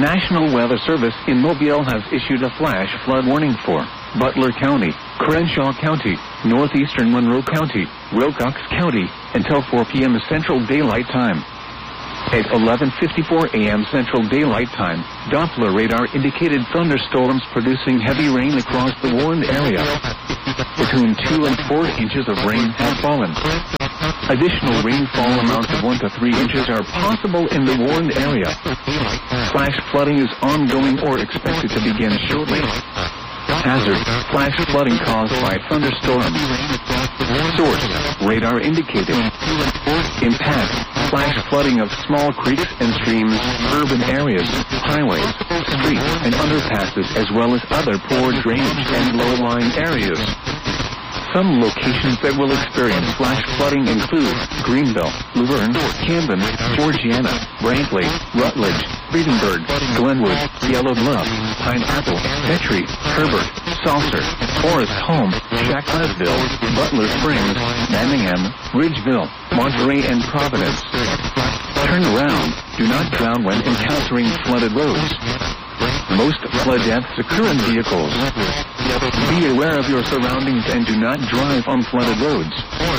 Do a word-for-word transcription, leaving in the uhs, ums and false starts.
National Weather Service in Mobile has issued a flash flood warning for Butler County, Crenshaw County, northeastern Monroe County, Wilcox County, until four p m Central Daylight Time. At eleven fifty-four a m Central Daylight Time, Doppler radar indicated thunderstorms producing heavy rain across the warned area. Between two and four inches of rain have fallen. Additional rainfall amounts of one to three inches are possible in the warned area. Flash flooding is ongoing or expected to begin shortly. Hazard, flash flooding caused by thunderstorms. Source, radar indicated. Impact, flash flooding of small creeks and streams, urban areas, highways, streets, and underpasses, as well as other poor drainage and low-lying areas. Some locations that will experience flash flooding include Greenville, Luverne, Camden, Georgiana, Brantley, Rutledge, Friedenberg, Glenwood, Yellow Bluff, Pineapple, Petrie, Herbert, Saucer, Forest Home, Shacklettsville, Butler Springs, Manningham, Ridgeville, Monterey, and Providence. Turn around. Do not drown when encountering flooded roads. Most flood deaths occur in vehicles. Be aware of your surroundings and do not drive on flooded roads.